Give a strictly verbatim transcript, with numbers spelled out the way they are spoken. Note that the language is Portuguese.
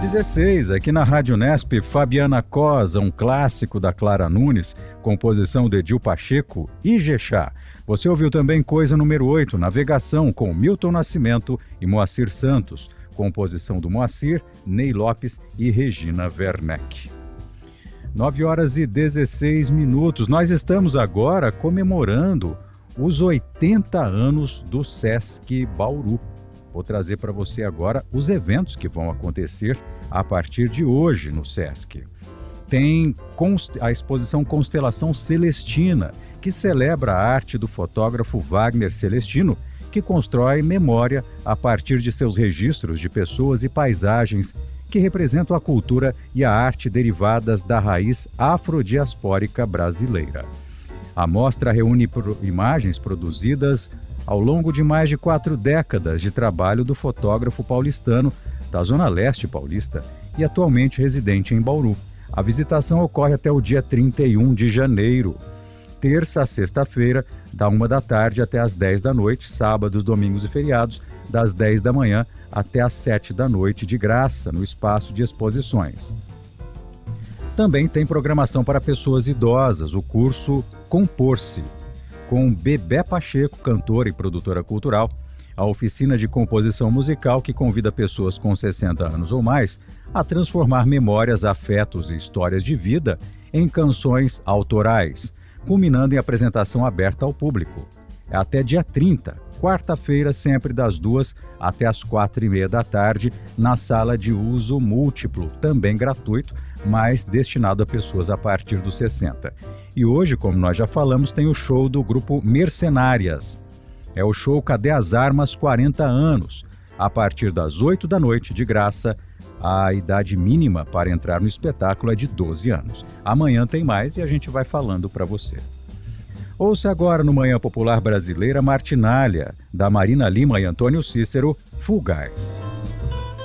dezesseis, aqui na Rádio Nesp, Fabiana Cosa, um clássico da Clara Nunes, composição de Edil Pacheco e Ijexá. Você ouviu também Coisa número oito, Navegação, com Milton Nascimento e Moacir Santos, composição do Moacir, Ney Lopes e Regina Werneck. nove horas e dezesseis minutos. Nós estamos agora comemorando os oitenta anos do Sesc Bauru. Vou trazer para você agora os eventos que vão acontecer a partir de hoje no Sesc. Tem a exposição Constelação Celestina, que celebra a arte do fotógrafo Wagner Celestino, que constrói memória a partir de seus registros de pessoas e paisagens que representam a cultura e a arte derivadas da raiz afrodiaspórica brasileira. A mostra reúne imagens produzidas ao longo de mais de quatro décadas de trabalho do fotógrafo paulistano da Zona Leste paulista e atualmente residente em Bauru. A visitação ocorre até o dia trinta e um de janeiro, terça a sexta-feira, da uma da tarde até às dez da noite, sábados, domingos e feriados, das dez da manhã até às sete da noite, de graça, no espaço de exposições. Também tem programação para pessoas idosas, o curso Compor-se, com Bebé Pacheco, cantora e produtora cultural, a oficina de composição musical que convida pessoas com sessenta anos ou mais a transformar memórias, afetos e histórias de vida em canções autorais, culminando em apresentação aberta ao público. É até dia trinta, quarta-feira, sempre das duas até as quatro e meia da tarde, na sala de uso múltiplo, também gratuito, mas destinado a pessoas a partir dos sessenta. E hoje, como nós já falamos, tem o show do grupo Mercenárias. É o show Cadê as Armas quarenta anos, a partir das oito da noite, de graça. A idade mínima para entrar no espetáculo é de doze anos. Amanhã tem mais e a gente vai falando para você. Ouça agora no Manhã Popular Brasileira Martinália, da Marina Lima e Antônio Cícero, Fugaz.